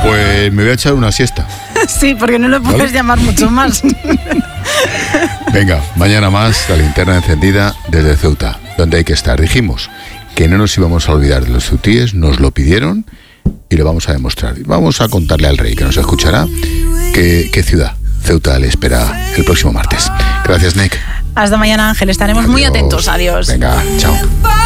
Pues me voy a echar una siesta. Sí, porque no lo puedes llamar mucho más. Venga, mañana más, la linterna encendida desde Ceuta, donde hay que estar. Dijimos que no nos íbamos a olvidar de los ceutíes, nos lo pidieron y lo vamos a demostrar. Vamos a contarle al rey, que nos escuchará, qué ciudad, Ceuta, le espera el próximo martes. Gracias, Nick. Hasta mañana, Ángel. Estaremos muy atentos. Adiós. Venga, chao.